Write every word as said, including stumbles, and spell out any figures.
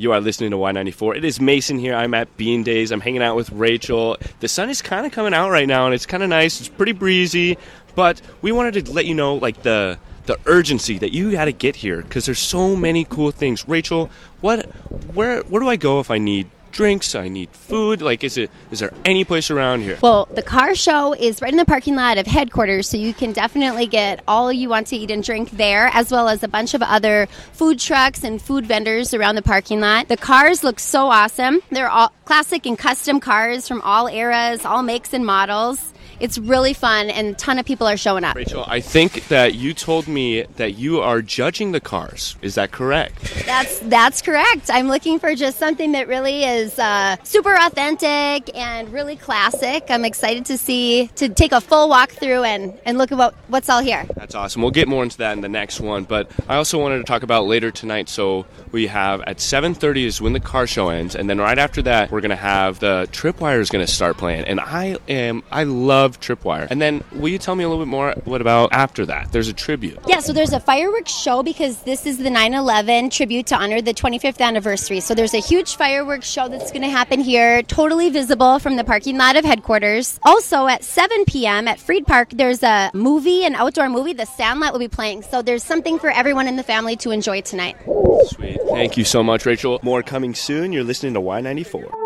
You are listening to Y ninety-four. It is Mason here. I'm at Bean Days. I'm hanging out with Rachel. The sun is kind of coming out right now, and it's kind of nice. It's pretty breezy, but we wanted to let you know, like, the the urgency that you got to get here because there's so many cool things. Rachel, what, where, where do I go if I need drinks? I need food. Like, is it? Is there any place around here? Well, the car show is right in the parking lot of headquarters, so you can definitely get all you want to eat and drink there, as well as a bunch of other food trucks and food vendors around the parking lot. The cars look so awesome. They're all classic and custom cars from all eras, all makes and models. It's really fun, and a ton of people are showing up. Rachel, I think that you told me that you are judging the cars. Is that correct? That's that's correct. I'm looking for just something that really is uh, super authentic and really classic. I'm excited to see, to take a full walk through and, and look at what, what's all here. That's awesome. We'll get more into that in the next one, but I also wanted to talk about later tonight. So we have at seven thirty is when the car show ends, and then right after that, we're going to have the Tripwire is going to start playing, and I am, I love Tripwire. And then will you tell me a little bit more what about after that? There's a tribute. Yeah, so there's a fireworks show because this is the nine eleven tribute to honor the twenty-fifth anniversary. So there's a huge fireworks show that's going to happen here, totally visible from the parking lot of headquarters. Also at seven p.m. at Freed Park, there's a movie, an outdoor movie. The Sandlot will be playing. So there's something for everyone in the family to enjoy tonight. Sweet. Thank you so much, Rachel. More coming soon. You're listening to Y ninety-four.